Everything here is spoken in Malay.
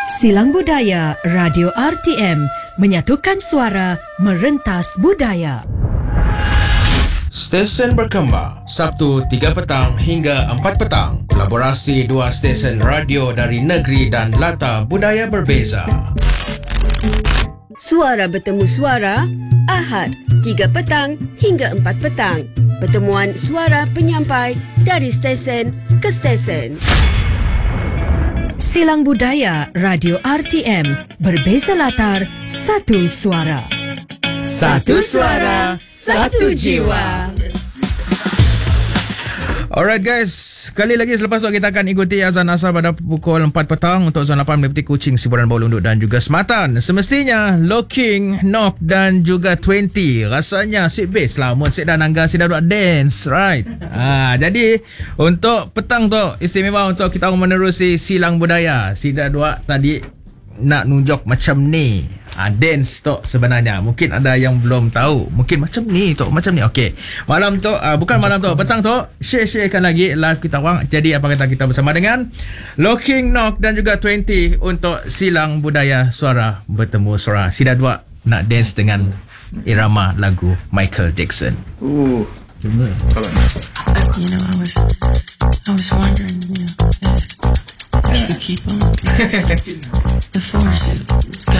Silang Budaya Radio RTM menyatukan suara merentas budaya. Stesen berkembang Sabtu 3 petang hingga 4 petang. Kolaborasi dua stesen radio dari negeri dan latar budaya berbeza. Suara bertemu suara Ahad 3 petang hingga 4 petang. Pertemuan suara penyampai dari stesen ke stesen. Silang Budaya Radio RTM, berbeza latar, satu suara. Satu suara, satu jiwa. Alright guys, sekali lagi selepas tu kita akan ikuti azan asar pada pukul 4 petang untuk zon 8 meliputi Kuching, Siburan, Bawah Lunduk dan juga Sematan. Semestinya Locking, Knock dan juga 20. Rasanya sit base lah, mun sit dan angga sit dah buat dance, right? Jadi untuk petang tu istimewa untuk kita menerusi Silang Budaya. Si dah buat tadi nak nunjuk macam ni. Dance tu sebenarnya mungkin ada yang belum tahu, mungkin macam ni tu, macam ni. Okey, malam tu bukan malam tu, petang tu sharekan lagi live kita orang. Jadi apa kata kita bersama dengan Locking, Knock dan juga 20 untuk Silang Budaya Suara Bertemu Suara. Sida dua nak dance dengan irama lagu Michael Jackson. You know, I was wondering, if you keep on, the force